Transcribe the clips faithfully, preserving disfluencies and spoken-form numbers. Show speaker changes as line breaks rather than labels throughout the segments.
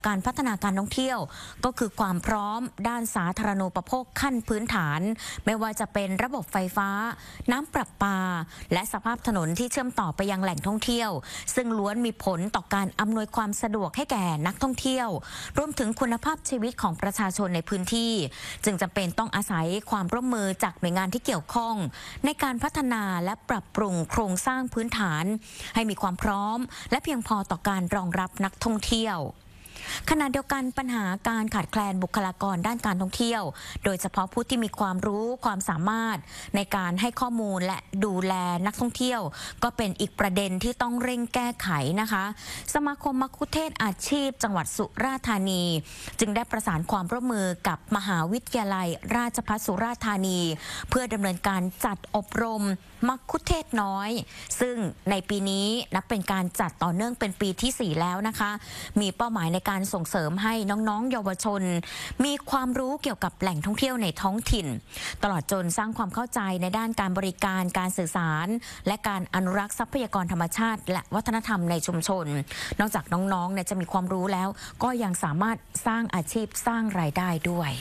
การพัฒนาการท่องเที่ยวก็คือความพร้อมด้านสาธารณูปโภคขั้นพื้นฐานไม่ว่าจะเป็นระบบไฟฟ้าน้ำประปาและสภาพถนนที่เชื่อมต่อไปยังแหล่งท่องเที่ยวซึ่งล้วนมีผลต่อการอำนวยความสะดวกให้แก่นักท่องเที่ยวรวมถึงคุณภาพชีวิตของประชาชนในพื้นที่จึงจำเป็นต้องอาศัยความร่วมมือจากหน่วยงานที่เกี่ยวข้องในการพัฒนาและปรับปรุงโครงสร้างพื้นฐานให้มีความพร้อมและเพียงพอต่อการรองรับนักท่องเที่ยวขณะเดียวกันปัญหาการขาดแคลนบุคลากรด้านการท่องเที่ยวโดยเฉพาะผู้ที่มีความรู้ความสามารถในการให้ข้อมูลและดูแลนักท่องเที่ยวก็เป็นอีกประเด็นที่ต้องเร่งแก้ไขนะคะสมาคมมัคคุเทศก์อาชีพจังหวัดสุราษฎร์ธานีจึงได้ประสานความร่วมมือกับมหาวิทยาลัยราชภัฏสุราษฎร์ธานีเพื่อดำเนินการจัดอบรมมัคคุเทศก์น้อยซึ่งในปีนี้นับเป็นการจัดต่อเนื่องเป็นปีที่สี่แล้วนะคะมีเป้าหมายในการส่งเสริมให้น้องๆเยาวชนมีความรู้เกี่ยวกับแหล่งท่องเที่ยวในท้องถิ่นตลอดจนสร้างความเข้าใจในด้านการบริการการสื่อสารและการอนุรักษ์ทรัพยากรธรรมชาติและวัฒนธรรมในชุมชนนอกจากน้องๆเนี่ยจะมีความรู้แล้วก็ยังสามารถสร้างอาชีพสร้างรายได้ด้วย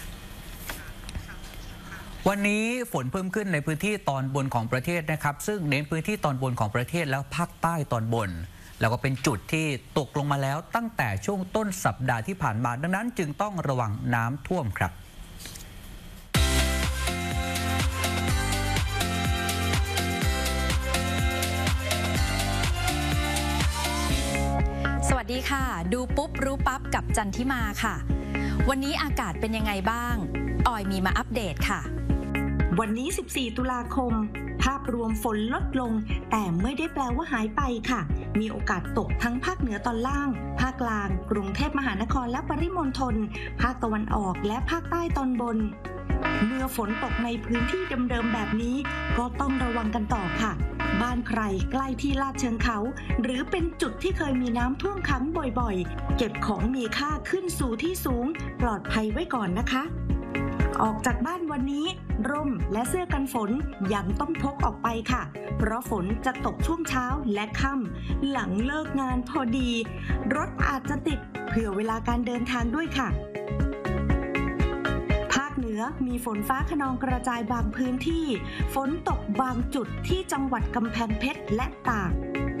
วันนี้ฝนเพิ่มขึ้นในพื้นที่ตอนบนของประเทศนะครับซึ่งเน้นพื้นที่ตอนบนของประเทศแล้วภาคใต้ตอนบนแล้วก็เป็นจุดที่ตกลงมาแล้วตั้งแต่ช่วงต้นสัปดาห์ที่ผ่านมาดังนั้นจึงต้องระวังน้ำท่วมครับ
สวัสดีค่ะดูปุ๊บรู้ปั๊บกับจันทิมาค่ะวันนี้อากาศเป็นยังไงบ้างออยมีมาอัปเดตค่ะ
วันนี้สิบสี่ตุลาคมภาพรวมฝนลดลงแต่ไม่ได้แปลว่าหายไปค่ะมีโอกาสตกทั้งภาคเหนือตอนล่างภาคกลางกรุงเทพมหานครและปริมณฑลภาคตะวันออกและภาคใต้ตอนบนเมื่อฝนตกในพื้นที่เดิมๆแบบนี้ก็ต้องระวังกันต่อค่ะบ้านใครใกล้ที่ลาดเชิงเขาหรือเป็นจุดที่เคยมีน้ำท่วมขังบ่อยๆเก็บของมีค่าขึ้นสู่ที่สูงปลอดภัยไว้ก่อนนะคะออกจากบ้านวันนี้ร่มและเสื้อกันฝนยังต้องพกออกไปค่ะเพราะฝนจะตกช่วงเช้าและค่ำหลังเลิกงานพอดีรถอาจจะติดเผื่อเวลาการเดินทางด้วยค่ะภาคเหนือมีฝนฟ้าคะนองกระจายบางพื้นที่ฝนตกบางจุดที่จังหวัดกำแพงเพชรและตาก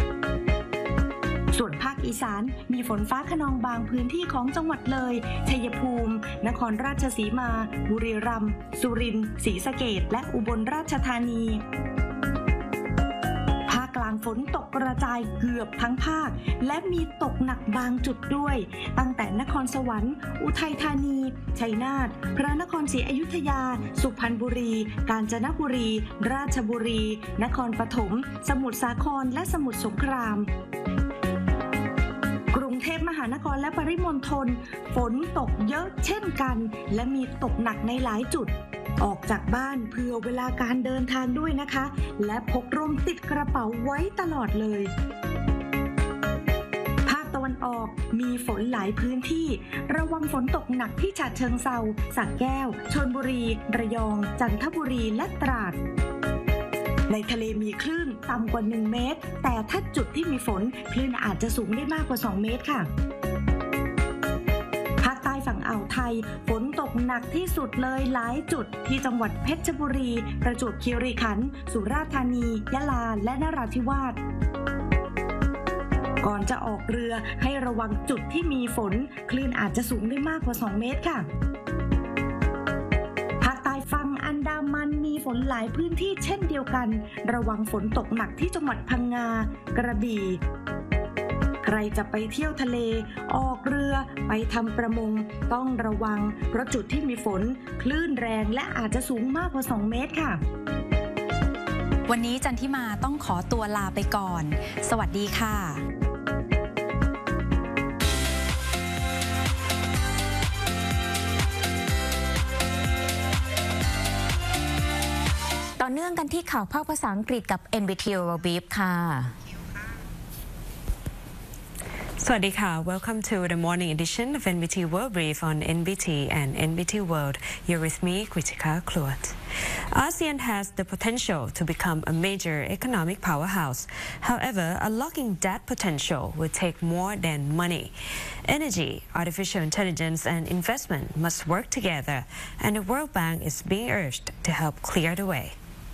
ส่วนภาคอีสานมีฝนฟ้าคะนองบางพื้นที่ของจังหวัดเลยชัยภูมินครราชสีมาบุรีรัมย์สุรินทร์ศรีสะเกษและอุบลราชธานีภาคกลางฝนตกกระจายเกือบทั้งภาคและมีตกหนักบางจุดด้วยตั้งแต่นครสวรรค์อุทัยธานีชัยนาทพระนครศรีอยุธยาสุพรรณบุรีกาญจนบุรีราชบุรีนครปฐมสมุทรสาครและสมุทรสงครามกรุงเทพมหานครและปริมณฑลฝนตกเยอะเช่นกันและมีตกหนักในหลายจุดออกจากบ้านเพื่อเวลาการเดินทางด้วยนะคะและพกร่มติดกระเป๋าไว้ตลอดเลยภาคตะวันออกมีฝนหลายพื้นที่ระวังฝนตกหนักที่ฉะเชิงเทราสระแก้วชลบุรีระยองจันทบุรีและตราดในทะเลมีคลื่นต่ำกว่าหนึ่งเมตรแต่ถ้าจุดที่มีฝนคลื่นอาจจะสูงได้มากกว่าสองเมตรค่ะภาคใต้ฝั่งอ่าวไทยฝนตกหนักที่สุดเลยหลายจุดที่จังหวัดเพชรบุรีประจวบคีรีขันธ์สุราษฎร์ธานียะลาและนราธิวาสก่อนจะออกเรือให้ระวังจุดที่มีฝนคลื่นอาจจะสูงได้มากกว่าสองเมตรค่ะฝั่งอันดามันมีฝนหลายพื้นที่เช่นเดียวกันระวังฝนตกหนักที่จังหวัดพังงากระบี่ใครจะไปเที่ยวทะเลออกเรือไปทำประมงต้องระวังเพราะจุดที่มีฝนคลื่นแรงและอาจจะสูงมากกว่าสองเมตรค่ะ
วันนี้จันทิมาต้องขอตัวลาไปก่อนสวัสดีค่ะ
ต่อเนื่องกันที่ข่าวภาคภาษาอังกฤษกับ เอ็น บี ที World Brief ค่ะส
Swadika, welcome to the morning edition of N B T World Brief on N B T and N B T World. You're with me, Kritika Kluat. ASEAN has the potential to become a major economic powerhouse. However, unlocking that potential will take more than money. Energy, artificial intelligence and investment must work together, and the World Bank is being urged to help clear the way.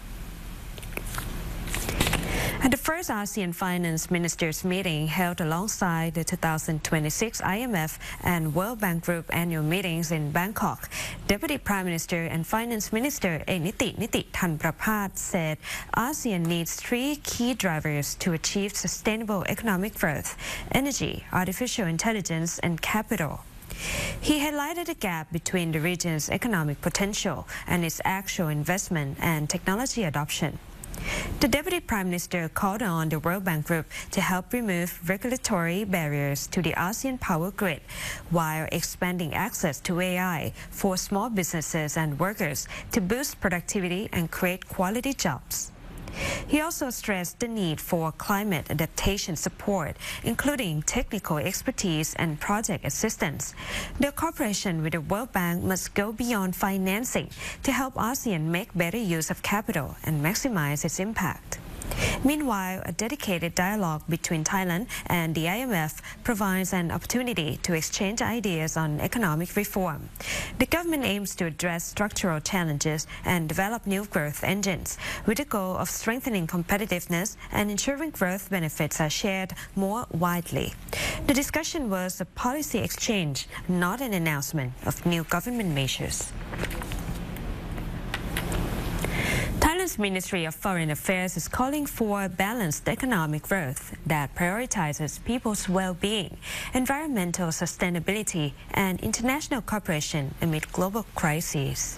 At the first ASEAN Finance Ministers meeting held alongside the two thousand twenty-six I M F and World Bank Group annual meetings in Bangkok, Deputy Prime Minister and Finance Minister Eniti Niti Thanpraphat said ASEAN needs three key drivers to achieve sustainable economic growth: energy, artificial intelligence and capital. He highlighted the gap between the region's economic potential and its actual investment and technology adoption. The Deputy Prime Minister called on the World Bank Group to help remove regulatory barriers to the ASEAN power grid while expanding access to A I for small businesses and workers to boost productivity and create quality jobs. He also stressed the need for climate adaptation support, including technical expertise and project assistance. The cooperation with the World Bank must go beyond financing to help ASEAN make better use of capital and maximize its impact. Meanwhile, a dedicated dialogue between Thailand and the I M F provides an opportunity to exchange ideas on economic reform. The government aims to address structural challenges and develop new growth engines, with the goal of strengthening competitiveness and ensuring growth benefits are shared more widely. The discussion was a policy exchange, not an announcement of new government measures. Thailand's Ministry of Foreign Affairs is calling for balanced economic growth that prioritizes people's well-being, environmental sustainability, and international cooperation amid global crises.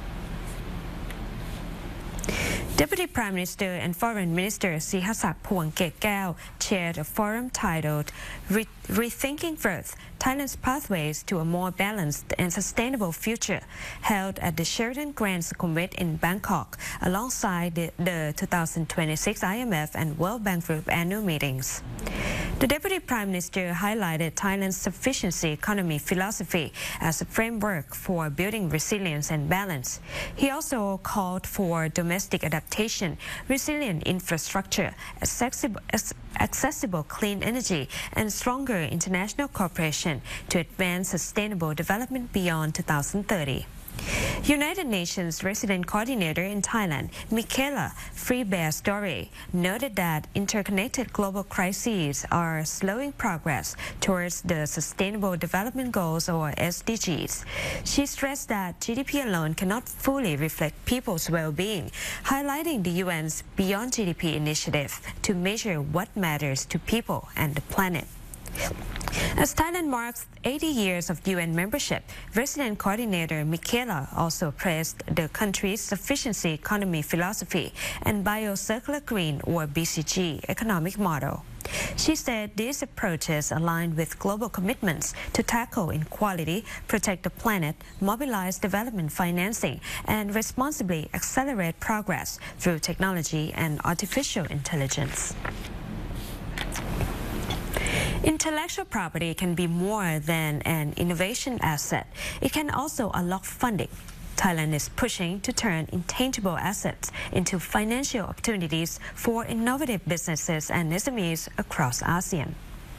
Deputy Prime Minister and Foreign Minister Sihasak Phuangketkeow chaired a forum titled Re Rethinking Growth, Thailand's Pathways to a More Balanced and Sustainable Future, held at the Sheraton Grand Sukhumvit in Bangkok alongside the, the two thousand twenty-six I M F and World Bank Group annual meetings. The Deputy Prime Minister highlighted Thailand's sufficiency economy philosophy as a framework for building resilience and balance. He also called for domestic adaptation, resilient infrastructure, accessible, accessible clean energy, and stronger international cooperation to advance sustainable development beyond two thousand thirty. United Nations Resident Coordinator in Thailand, Michaela Freebear-Story, noted that interconnected global crises are slowing progress towards the Sustainable Development Goals, or S D Gs. She stressed that G D P alone cannot fully reflect people's well-being, highlighting the U N's Beyond G D P initiative to measure what matters to people and the planet. As Thailand marks eighty years of U N membership, Resident Coordinator Michaela also praised the country's sufficiency economy philosophy and Bio-Circular Green, or B C G, economic model. She said these approaches align with global commitments to tackle inequality, protect the planet, mobilize development financing, and responsibly accelerate progress through technology and artificial intelligence. Intellectual property can be more than an innovation asset. It can also unlock funding. Thailand is pushing to turn intangible assets into financial opportunities for innovative businesses and S M Es across ASEAN.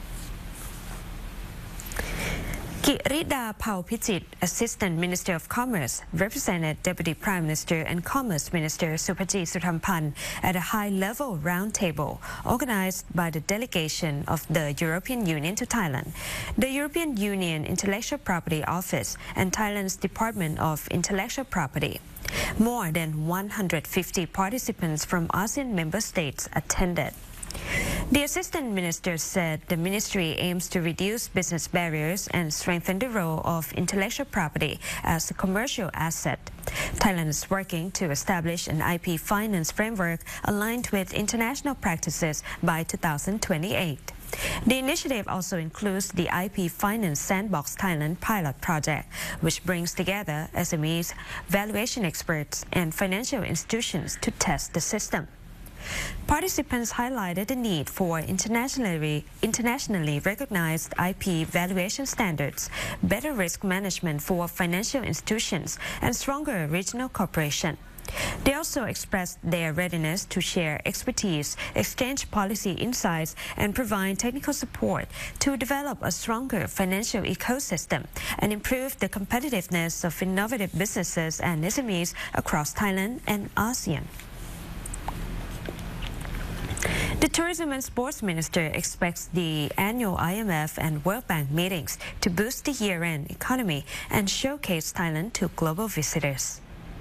Kirida Paupijit, Assistant Minister of Commerce, represented Deputy Prime Minister and Commerce Minister Supajit Suthampan at a high-level roundtable organized by the delegation of the European Union to Thailand, the European Union Intellectual Property Office, and Thailand's Department of Intellectual Property. More than one hundred fifty participants from ASEAN member states attended. The Assistant Minister said the ministry aims to reduce business barriers and strengthen the role of intellectual property as a commercial asset. Thailand is working to establish an I P finance framework aligned with international practices by two thousand twenty-eight. The initiative also includes the I P Finance Sandbox Thailand pilot project, which brings together S M Es, valuation experts, and financial institutions to test the system. Participants highlighted the need for internationally, internationally recognized I P valuation standards, better risk management for financial institutions, and stronger regional cooperation. They also expressed their readiness to share expertise, exchange policy insights, and provide technical support to develop a stronger financial ecosystem and improve the competitiveness of innovative businesses and S M Es across Thailand and ASEAN. The Tourism and Sports Minister expects the annual I M F and World Bank meetings to boost the year-end economy and showcase Thailand to global visitors.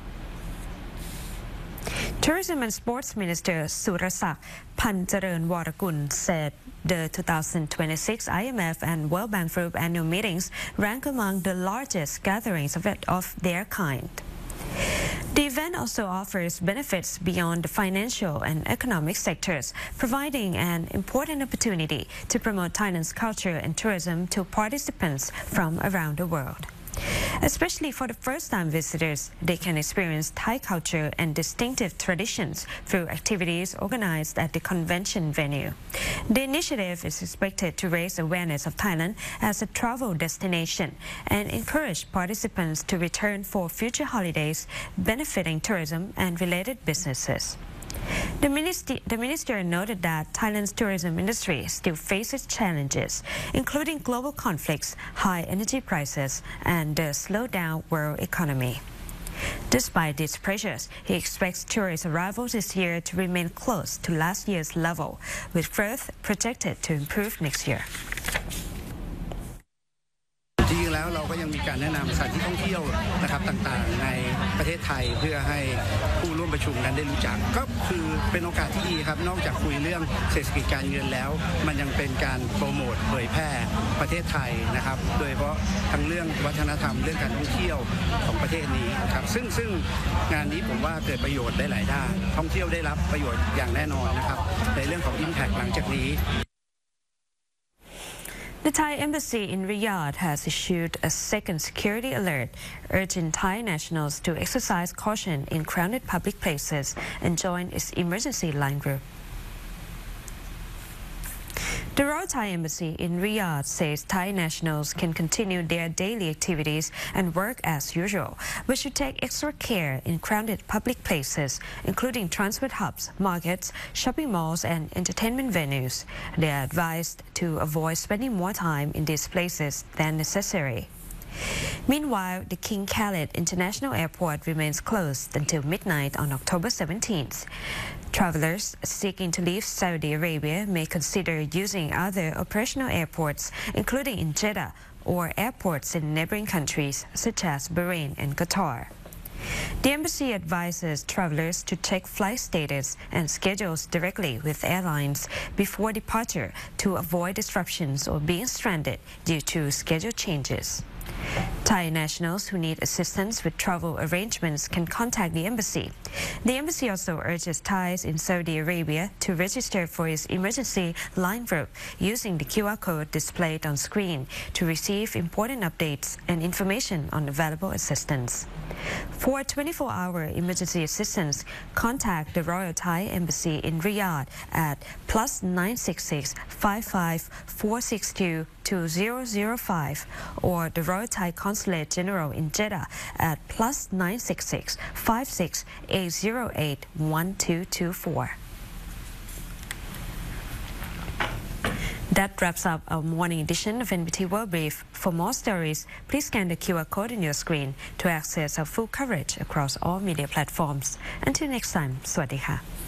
Tourism and Sports Minister Surasak Pancharoenwarakul said the two thousand twenty-six I M F and World Bank Group annual meetings rank among the largest gatherings of, it, of their kind. The event also offers benefits beyond the financial and economic sectors, providing an important opportunity to promote Thailand's culture and tourism to participants from around the world. Especially for the first-time visitors, they can experience Thai culture and distinctive traditions through activities organized at the convention venue. The initiative is expected to raise awareness of Thailand as a travel destination and encourage participants to return for future holidays, benefiting tourism and related businesses. The minister, the minister noted that Thailand's tourism industry still faces challenges, including global conflicts, high energy prices, and the slowed down world economy. Despite these pressures, he expects tourist arrivals this year to remain close to last year's level, with growth projected to improve next year.
จริงๆแล้วเราก็ยังมีการแนะนำสถานที่ท่องเที่ยวนะครับต่างๆในประเทศไทยเพื่อให้ผู้ร่วมประชุมนั้นได้รู้จักก็คือเป็นโอกาสที่ดีครับนอกจากคุยเรื่องเศรษฐกิจการเงินแล้วมันยังเป็นการโปรโมทเผยแพร่ประเทศไทยนะครับโดยเฉพาะทั้งเรื่องวัฒนธรรมเรื่องการท่องเที่ยวของประเทศนี้ครับซึ่งซึ่งงานนี้ผมว่าเกิดประโยชน์ได้หลายด้านท่องเที่ยวได้รับประโยชน์อย่างแน่นอนนะครับในเรื่องของ impact หลังจากนี้
The Thai embassy in Riyadh has issued a second security alert, urging Thai nationals to exercise caution in crowded public places and join its emergency line group. The Royal Thai Embassy in Riyadh says Thai nationals can continue their daily activities and work as usual, but should take extra care in crowded public places, including transport hubs, markets, shopping malls, and entertainment venues. They are advised to avoid spending more time in these places than necessary. Meanwhile, the King Khaled International Airport remains closed until midnight on October seventeenth. Travelers seeking to leave Saudi Arabia may consider using other operational airports, including in Jeddah, or airports in neighboring countries such as Bahrain and Qatar. The embassy advises travelers to check flight status and schedules directly with airlines before departure to avoid disruptions or being stranded due to schedule changes. Thai nationals who need assistance with travel arrangements can contact the embassy. The embassy also urges Thais in Saudi Arabia to register for its emergency line group using the Q R code displayed on screen to receive important updates and information on available assistance. For twenty-four hour emergency assistance, contact the Royal Thai Embassy in Riyadh at plus nine six six, five five four six two, two zero zero five or the Royal Thai Consulate General in Jeddah at plus nine six six, five six eight zero eight, one two two four. That wraps up our morning edition of N B T World Brief. For more stories, please scan the Q R code on your screen to access our full coverage across all media platforms. Until next time, สวัสดีค่ะ